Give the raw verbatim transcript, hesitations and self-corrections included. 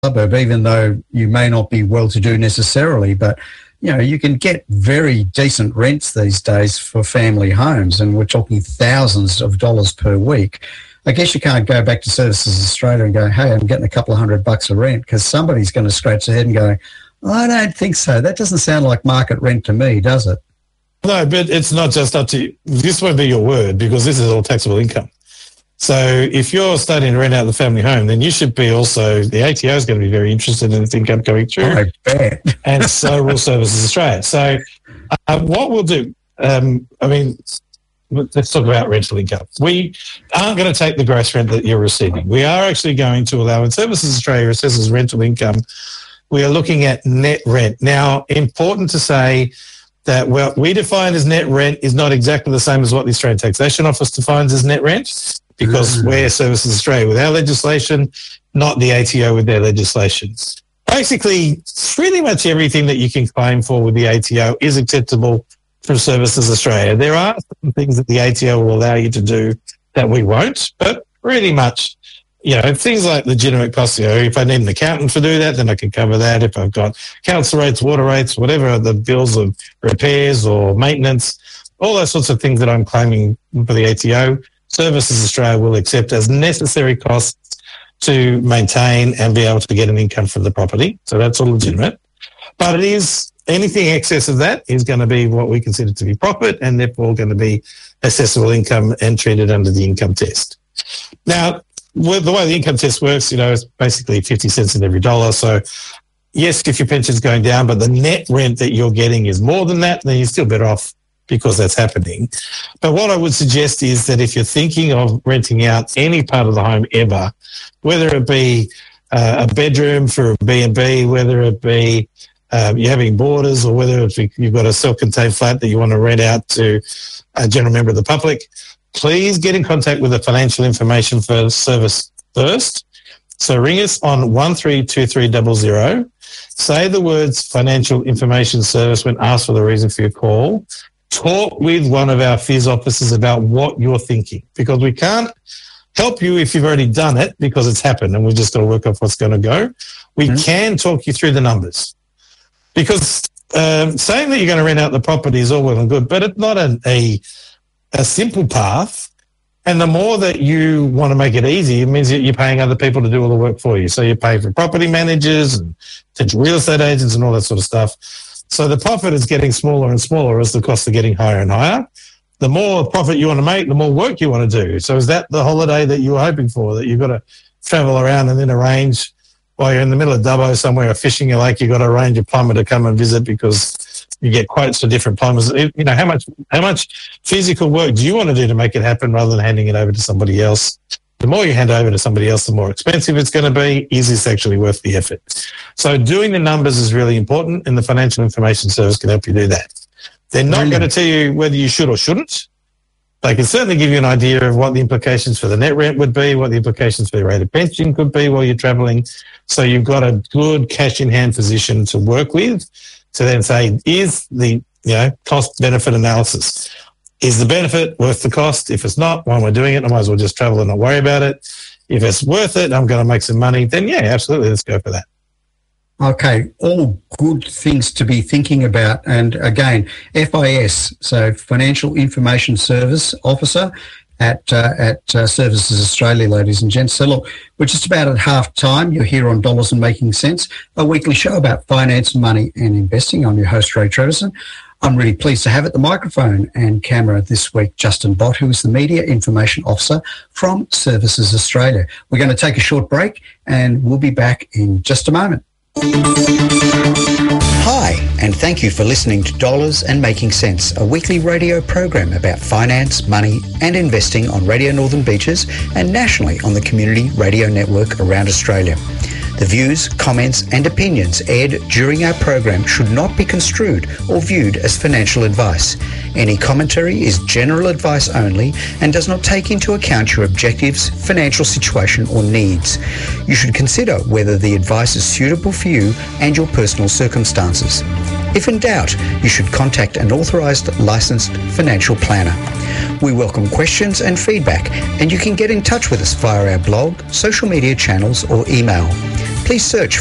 suburb, even though you may not be well-to-do necessarily, but you know, you can get very decent rents these days for family homes, and we're talking thousands of dollars per week. I guess you can't go back to Services Australia and go, hey, I'm getting a couple of hundred bucks a rent, because somebody's going to scratch their head and go, I don't think so. That doesn't sound like market rent to me, does it? No, but it's not just up to you. This won't be your word, because this is all taxable income. So if you're starting to rent out the family home, then you should be also, the A T O is going to be very interested in this income coming through. I bet. And so will Services Australia. So uh, what we'll do, um, I mean, let's talk about rental income. We aren't going to take the gross rent that you're receiving. We are actually going to allow, when Services Australia assesses rental income, we are looking at net rent. Now, important to say that what we define as net rent is not exactly the same as what the Australian Taxation Office defines as net rent, because mm. we're Services Australia with our legislation, not the A T O with their legislation. Basically, pretty much everything that you can claim for with the A T O is acceptable from Services Australia. There are some things that the A T O will allow you to do that we won't, but pretty much, you know, things like legitimate costs. You know, if I need an accountant to do that, then I can cover that. If I've got council rates, water rates, whatever the bills of repairs or maintenance, all those sorts of things that I'm claiming for the A T O, Services Australia will accept as necessary costs to maintain and be able to get an income from the property. So that's all legitimate. But it is, anything excess of that is going to be what we consider to be profit, and therefore going to be assessable income and treated under the income test. Now, well, the way the income test works, you know, it's basically fifty cents in every dollar. So, yes, if your pension's going down, but the net rent that you're getting is more than that, then you're still better off because that's happening. But what I would suggest is that if you're thinking of renting out any part of the home ever, whether it be uh, a bedroom for a B and B, whether it be um, you're having boarders, or whether it be you've got a self-contained flat that you want to rent out to a general member of the public, please get in contact with the Financial Information Service first. So ring us on one three two three zero zero. Say the words Financial Information Service when asked for the reason for your call. Talk with one of our F I S officers about what you're thinking, because we can't help you if you've already done it, because it's happened and we've just got to work off what's going to go. We mm-hmm. can talk you through the numbers, because um, saying that you're going to rent out the property is all well and good, but it's not an, a a simple path. And the more that you want to make it easy, it means that you're paying other people to do all the work for you. So you're paying for property managers and potential real estate agents and all that sort of stuff. So the profit is getting smaller and smaller as the costs are getting higher and higher. The more profit you want to make, the more work you want to do. So is that the holiday that you were hoping for, that you've got to travel around and then arrange while you're in the middle of Dubbo somewhere or fishing a lake, you've got to arrange a plumber to come and visit because you get quotes for different plumbers. You know, how much how much physical work do you want to do to make it happen rather than handing it over to somebody else? The more you hand over to somebody else, the more expensive it's going to be. Is this actually worth the effort? So doing the numbers is really important, and the Financial Information Service can help you do that. They're not Brilliant. going to tell you whether you should or shouldn't. They can certainly give you an idea of what the implications for the net rent would be, what the implications for the rate of pension could be while you're travelling. So you've got a good cash-in-hand position to work with to then say, is the you know cost-benefit analysis, is the benefit worth the cost? If it's not, why am I doing it? I might as well just travel and not worry about it. If it's worth it, I'm going to make some money, then yeah, absolutely, let's go for that. Okay, all good things to be thinking about. And again, F I S, so Financial Information Service Officer at uh, at uh, Services Australia, ladies and gents. So look, we're just about at half time. You're here on Dollars and Making Sense, a weekly show about finance, money and investing. I'm your host, Ray Treverson. I'm really pleased to have at the microphone and camera this week Justin Bott, who is the Media Information Officer from Services Australia. We're going to take a short break and we'll be back in just a moment. Hi, and thank you for listening to Dollars and Making Sense, a weekly radio program about finance, money and investing on Radio Northern Beaches and nationally on the Community Radio Network around Australia. The views, comments and opinions aired during our program should not be construed or viewed as financial advice. Any commentary is general advice only and does not take into account your objectives, financial situation or needs. You should consider whether the advice is suitable for you and your personal circumstances. If in doubt, you should contact an authorised licensed financial planner. We welcome questions and feedback, and you can get in touch with us via our blog, social media channels or email. please search